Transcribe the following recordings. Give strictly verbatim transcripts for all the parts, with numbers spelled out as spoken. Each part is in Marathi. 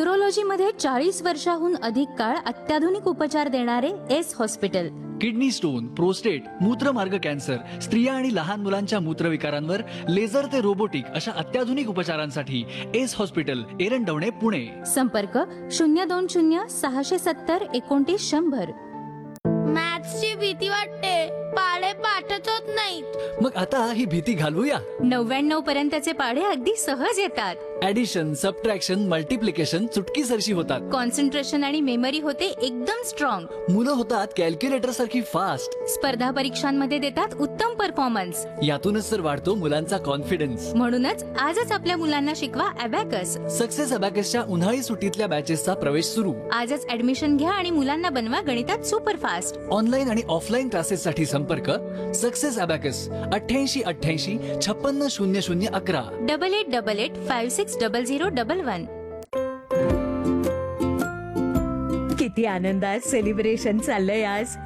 न्यूरोलॉजीमध्ये चाळीस वर्षाहून अधिक काळ अत्याधुनिक उपचार देणारे S hospital. Kidney stone, prostate, मूत्रमार्ग cancer, स्त्रिया आणि लहान मुलांच्या मूत्रविकारांवर लेझर ते रोबोटिक अशा अत्याधुनिक उपचारांसाठी एस हॉस्पिटल, एरंडवणे, पुणे. संपर्क शून्य दोन शून्य सहाशे सत्तर एकोणतीस शंभर. मॅथ्सची भीती वाटते, पाढे पाठच होत नाहीत. मग आता ही भीती घालवूया. नव्याण्णव पर्यंतचे पाढे अगदी सहज येतात. ऍडिशन, सबट्रॅक्शन, मल्टिप्लिकेशन चुटकीसरशी होतात. कॉन्सन्ट्रेशन आणि मेमरी होते एकदम स्ट्रॉंग. मुलं होतात कॅल्क्युलेटर सारखी फास्ट. स्पर्धा परीक्षांमध्ये देतात उत्तम परफॉर्मन्स. यातूनच तर वाढतो मुलांचा कॉन्फिडन्स. म्हणूनच आजच आपल्या मुलांना शिकवा अबॅकस. सक्सेस अबॅकसच्या उन्हाळी सुट्टीतल्या बॅचेसचा प्रवेश सुरू. आजच ऍडमिशन घ्या आणि मुलांना बनवा गणितात सुपरफास्ट. ऑनलाईन आणि ऑफलाईन क्लासेस साठी संपर्क सक्सेस अबॅकस अठ्ठ्याऐंशी अठ्ठ्याऐंशी छप्पन्न शून्य शून्य अकरा. Double eight double eight five six double zero double one. किती आनंदात सेलिब्रेशन चाललंय आज.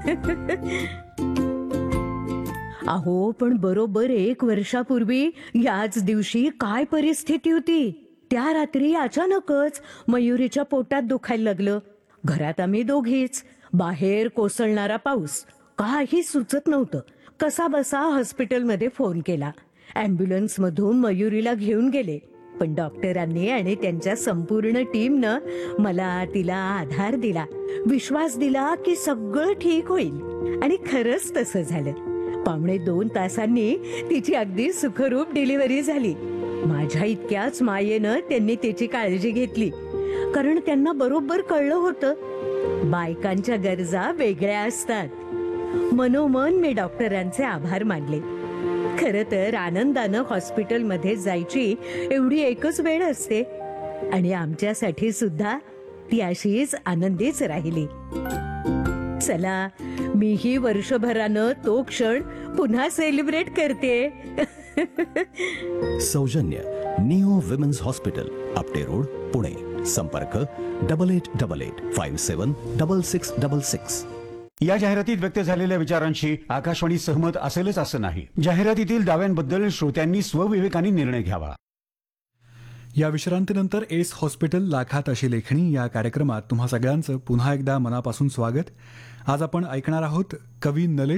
अहो पण बरोबर एक वर्षापूर्वी याच दिवशी काय परिस्थिती होती. त्या रात्री अचानकच मयुरीच्या पोटात दुखायला लागलं. घरात आम्ही दोघीच. बाहेर कोसळणारा पाऊस. काही सुचत नव्हतं. कसा बसा हॉस्पिटलमध्ये फोन केला. अँब्युलन्स मधून मयुरीला घेऊन गेले. पण डॉक्टरांनी आणि त्यांच्या संपूर्ण टीमनं मला तिला आधार दिला, विश्वास दिला की सगळं ठीक होईल. आणि खरंच तसं झालं. पावणे दोन तासांनी तिची अगदी सुखरूप डिलिव्हरी झाली. माझ्या इतक्याच मायेनं त्यांनी तिची काळजी घेतली. कारण त्यांना बरोबर कळलं होतं बायकांच्या गरजा वेगळ्या असतात. मनोमन मी डॉक्टरांचे आभार मानले. खरं तर आनंदानं हॉस्पिटलमध्ये जायची एवढी एकच वेळ असते आणि आमच्यासाठी सुद्धा ती अशीच आनंदीच राहिली. चला मीही वर्षभरानं तो क्षण पुन्हा सेलिब्रेट करते. सौजन्य neo women's hospital, Apte road, Pune. संपर्क double eight double eight five सेवन डबल सिक्स डबल सिक्स. या जाहिरातीत व्यक्त झालेल्या विचारांशी आकाशवाणी सहमत असेलच असं नाही. जाहिरातीतील दाव्यांबद्दल श्रोत्यांनी स्वविवेकाने निर्णय घ्यावा. या विश्रांतीनंतर एस हॉस्पिटल लाखात अशी लेखणी या कार्यक्रमात तुम्हा सगळ्यांचं पुन्हा एकदा मनापासून स्वागत. आज आपण ऐकणार आहोत कवी नलेश